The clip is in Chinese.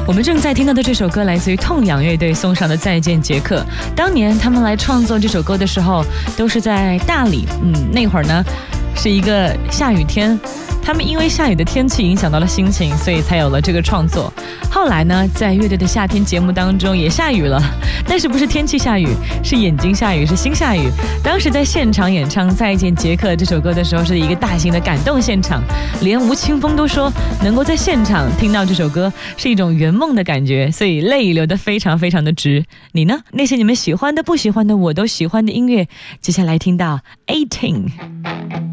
我们正在听到的这首歌来自于痛仰乐队送上的《再见杰克》。当年他们来创作这首歌的时候，都是在大理。那会儿呢，是一个下雨天。他们因为下雨的天气影响到了心情，所以才有了这个创作。后来呢，在乐队的夏天节目当中也下雨了，但是不是天气下雨，是眼睛下雨，是心下雨。当时在现场演唱《再见杰克》这首歌的时候，是一个大型的感动现场，连吴青峰都说能够在现场听到这首歌是一种圆梦的感觉，所以泪流得非常非常的直。你呢？那些你们喜欢的不喜欢的我都喜欢的音乐，接下来听到 18